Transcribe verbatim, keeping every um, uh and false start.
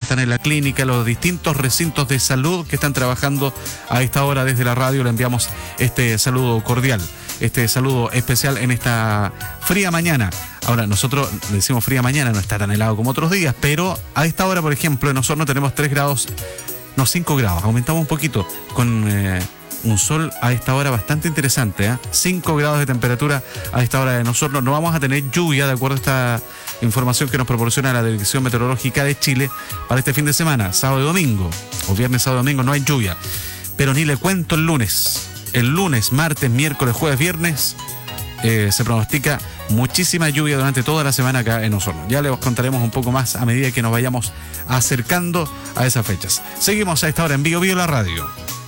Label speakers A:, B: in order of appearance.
A: están en la clínica, los distintos recintos de salud que están trabajando a esta hora desde la radio. Le enviamos este saludo cordial, este saludo especial en esta fría mañana. Ahora, nosotros decimos fría mañana, no está tan helado como otros días, pero a esta hora, por ejemplo, en Osorno tenemos tres grados, no, cinco grados, aumentamos un poquito, con eh, un sol a esta hora bastante interesante, ¿eh? cinco grados de temperatura a esta hora en Osorno. No vamos a tener lluvia, de acuerdo a esta información que nos proporciona la Dirección Meteorológica de Chile para este fin de semana, sábado y domingo, o viernes, sábado y domingo, no hay lluvia. Pero ni le cuento el lunes. El lunes, martes, miércoles, jueves, viernes, eh, se pronostica muchísima lluvia durante toda la semana acá en Osorno. Ya les contaremos un poco más a medida que nos vayamos acercando a esas fechas. Seguimos a esta hora en Bio Bio la radio.